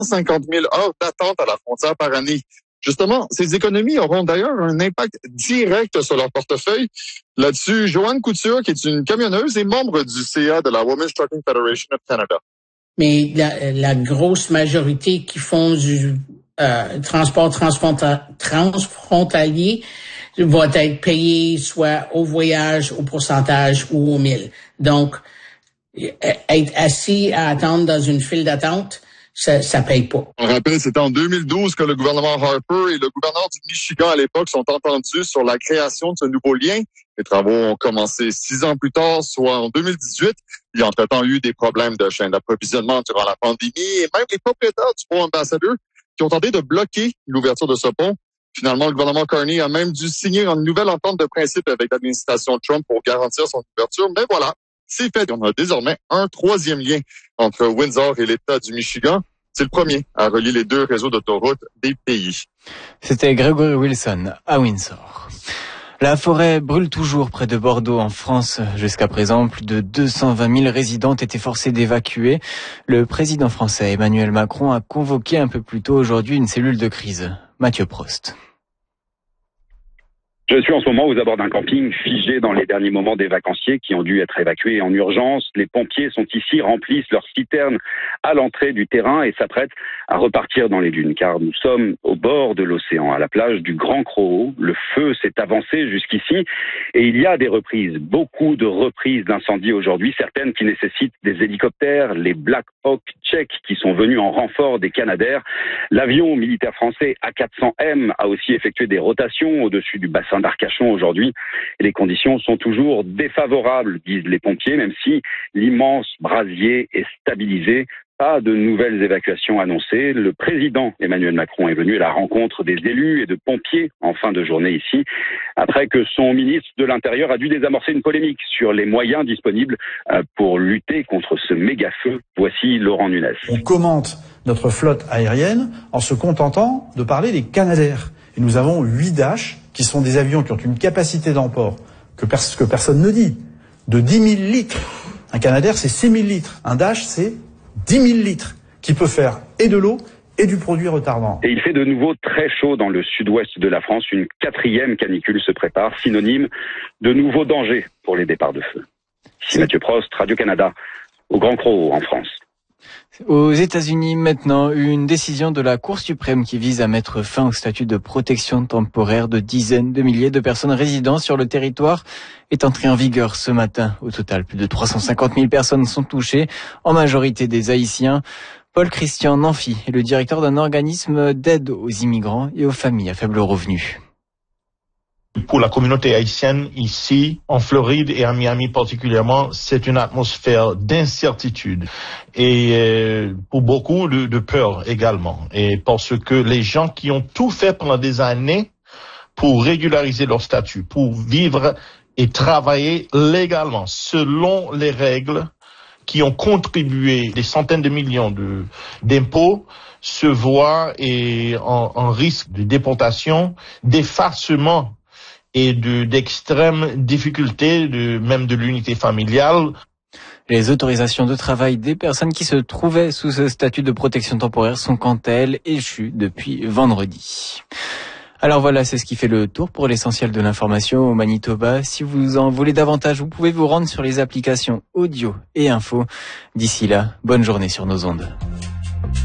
150 000 heures d'attente à la frontière par année. Justement, ces économies auront d'ailleurs un impact direct sur leur portefeuille. Là-dessus, Joanne Couture, qui est une camionneuse et membre du CA de la Women's Trucking Federation of Canada. Mais la grosse majorité qui font du transport transfrontalier va être payé soit au voyage, au pourcentage ou au mille. Donc, être assis à attendre dans une file d'attente, ça paye pas. On rappelle, c'était en 2012 que le gouvernement Harper et le gouverneur du Michigan à l'époque sont entendus sur la création de ce nouveau lien. Les travaux ont commencé 6 ans plus tard, soit en 2018. Il y a entre-temps eu des problèmes de chaîne d'approvisionnement durant la pandémie et même les propriétaires du pont Ambassador qui ont tenté de bloquer l'ouverture de ce pont. Finalement, le gouvernement Carney a même dû signer une nouvelle entente de principe avec l'administration Trump pour garantir son ouverture. Mais voilà, c'est fait. On a désormais un troisième lien entre Windsor et l'État du Michigan. C'est le premier à relier les deux réseaux d'autoroutes des pays. C'était Gregory Wilson à Windsor. La forêt brûle toujours près de Bordeaux en France. Jusqu'à présent, plus de 220 000 résidents étaient forcés d'évacuer. Le président français Emmanuel Macron a convoqué un peu plus tôt aujourd'hui une cellule de crise. Mathieu Prost. Je suis en ce moment aux abords d'un camping figé dans les derniers moments des vacanciers qui ont dû être évacués en urgence. Les pompiers sont ici, remplissent leurs citernes à l'entrée du terrain et s'apprêtent à repartir dans les dunes. Car nous sommes au bord de l'océan, à la plage du Grand Croau. Le feu s'est avancé jusqu'ici et il y a des reprises, beaucoup de reprises d'incendies aujourd'hui, certaines qui nécessitent des hélicoptères, les Black Hawk tchèques qui sont venus en renfort des Canadair. L'avion militaire français A400M a aussi effectué des rotations au-dessus du bassin d'Arcachon aujourd'hui. Et les conditions sont toujours défavorables, disent les pompiers, même si l'immense brasier est stabilisé. Pas de nouvelles évacuations annoncées. Le président Emmanuel Macron est venu à la rencontre des élus et de pompiers en fin de journée ici, après que son ministre de l'Intérieur a dû désamorcer une polémique sur les moyens disponibles pour lutter contre ce méga-feu. Voici Laurent Nunez. On commente notre flotte aérienne en se contentant de parler des Canadair. Et nous avons 8 Dash, qui sont des avions qui ont une capacité d'emport que personne ne dit, de 10 000 litres. Un Canadair, c'est 6 000 litres. Un Dash, c'est 10 000 litres, qui peut faire et de l'eau et du produit retardant. Et il fait de nouveau très chaud dans le sud-ouest de la France. Une 4e canicule se prépare, synonyme de nouveaux dangers pour les départs de feu. Ici Mathieu Prost, Radio-Canada, au Grand Croau, en France. Aux États-Unis, maintenant, une décision de la Cour suprême qui vise à mettre fin au statut de protection temporaire de dizaines de milliers de personnes résidant sur le territoire est entrée en vigueur ce matin. Au total, plus de 350 000 personnes sont touchées, en majorité des Haïtiens. Paul-Christian Nanfi est le directeur d'un organisme d'aide aux immigrants et aux familles à faible revenu. Pour la communauté haïtienne ici, en Floride et à Miami particulièrement, c'est une atmosphère d'incertitude et pour beaucoup de peur également. Et parce que les gens qui ont tout fait pendant des années pour régulariser leur statut, pour vivre et travailler légalement selon les règles, qui ont contribué des centaines de millions d'impôts, se voient en risque de déportation, d'effacement et d'extrêmes difficultés, même de l'unité familiale. Les autorisations de travail des personnes qui se trouvaient sous ce statut de protection temporaire sont quant à elles échues depuis vendredi. Alors voilà, c'est ce qui fait le tour pour l'essentiel de l'information au Manitoba. Si vous en voulez davantage, vous pouvez vous rendre sur les applications audio et info. D'ici là, bonne journée sur nos ondes.